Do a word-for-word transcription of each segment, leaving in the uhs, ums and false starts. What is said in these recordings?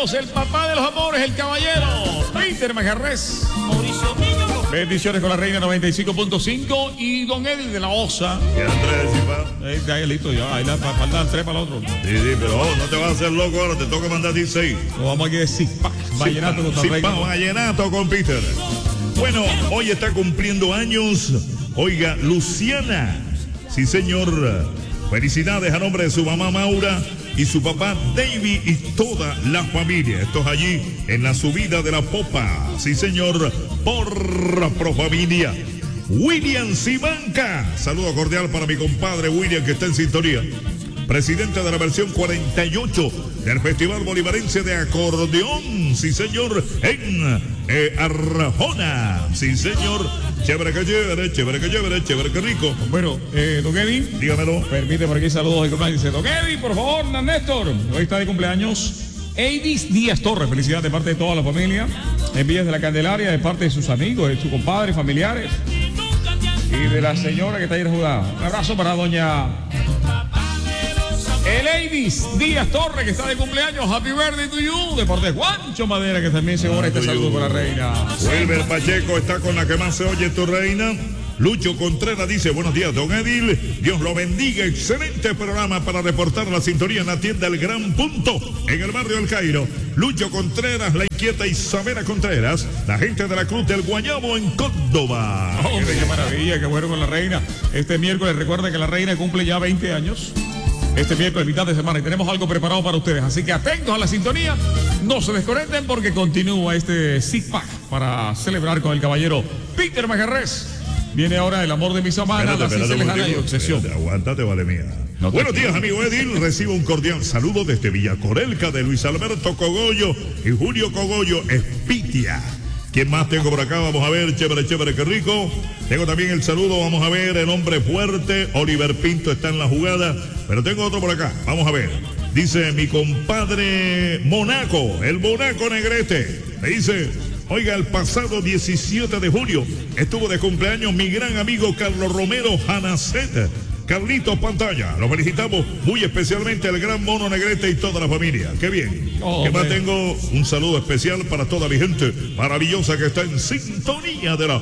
cumpleaños, el papá de los amores, el caballero, Peter Majarres. Bendiciones con la reina noventa y cinco punto cinco y don Eddie de la Osa. ¿Qué Andrés, Ahí, ahí listo, ya, ahí la faltan tres para el otro. Sí, sí, pero oh, no te vas a hacer loco ahora, te toca mandar dieciséis. Nos vamos aquí de Zipac, vallenato con Zipac, vallenato con Peter. Bueno, hoy está cumpliendo años, oiga, Luciana. Sí, señor. Felicidades a nombre de su mamá Maura y su papá David y toda la familia. Esto es allí en la subida de la popa. Sí, señor, por Pro Familia. William Simanca. Saludo cordial para mi compadre William, que está en sintonía. Presidente de la versión cuarenta y ocho del Festival Bolivarense de Acordeón. Sí, señor, en eh, Arjona. Sí, señor. Chévere que chévere, chévere que chévere, chévere que rico. Bueno, eh, don Eddie, dígamelo. Permite por aquí saludos de cumpleaños. Dice, don Eddie, por favor, don Néstor. Hoy está de cumpleaños Eidis Díaz Torres. Felicidades de parte de toda la familia. Envías de la Candelaria, de parte de sus amigos, de sus compadres, familiares. Y de la señora que está ahí en Judá. Un abrazo para doña el Eidis Díaz Torres, que está de cumpleaños. Happy birthday to you. De parte de Juancho Madera, que también se ora este saludo para la reina. Wilber Pacheco está con la que más se oye, tu reina. Lucho Contreras dice, buenos días, don Edil. Dios lo bendiga. Excelente programa para reportar la sintonía en la tienda El Gran Punto, en el barrio El Cairo. Lucho Contreras, la inquieta Isabela Contreras, la gente de la Cruz del Guayabo en Córdoba. Hombre, qué maravilla, qué bueno con la reina. Este miércoles recuerda que la reina cumple ya veinte años. Este miércoles, mitad de semana, y tenemos algo preparado para ustedes. Así que atentos a la sintonía. No se desconecten porque continúa este Zipac para celebrar con el caballero Peter Majarres. Viene ahora el amor de mis amadas, la lejana y obsesión. Aguántate, vale mía. No Buenos días, amigo Edil. Recibo un cordial saludo desde Villacorelca de Luis Alberto Cogollo y Julio Cogollo Espitia. ¿Quién más tengo por acá? Vamos a ver, chévere, chévere, qué rico. Tengo también el saludo, vamos a ver, el hombre fuerte, Oliver Pinto está en la jugada. Pero tengo otro por acá, vamos a ver. Dice mi compadre Monaco, el Monaco Negrete. Me dice, oiga, el pasado diecisiete de julio estuvo de cumpleaños mi gran amigo Carlos Romero Janacet. Carlitos Pantalla, lo felicitamos muy especialmente al gran Mono Negrete y toda la familia. Qué bien. Oh, que más tengo un saludo especial para toda mi gente maravillosa que está en sintonía de la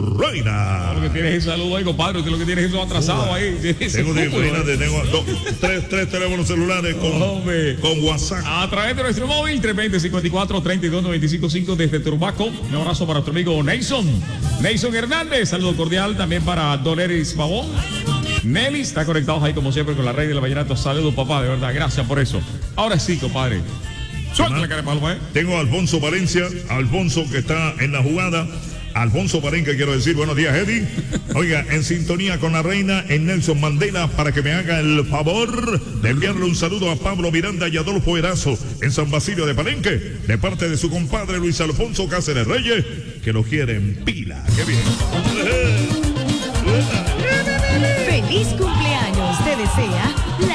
reina. Lo que tienes es saludo ahí, compadre. Usted lo que tienes es eso atrasado ahí. Tengo, imagínate, tengo dos, tres, tres teléfonos celulares con, oh, con WhatsApp. A través de nuestro móvil, tres veinte, cincuenta y cuatro, treinta y dos, noventa y cinco cinco desde Turbaco. Un abrazo para nuestro amigo Nelson. Nelson Hernández, saludo cordial también para Doleris Pavón. Nelly está conectados ahí como siempre con la reina de la vallenato. Saludos, papá, de verdad, gracias por eso. Ahora sí, compadre. Suelta la cara de palma, ¿eh? Tengo a Alfonso Valencia, Alfonso que está en la jugada. Alfonso Parenque, quiero decir, buenos días, Eddie. Oiga, en sintonía con la reina en Nelson Mandela, para que me haga el favor de enviarle un saludo a Pablo Miranda y Adolfo Erazo en San Basilio de Palenque, de parte de su compadre Luis Alfonso Cáceres Reyes, que lo quiere en pila. ¡Qué bien! ¡Feliz cumpleaños! Te desea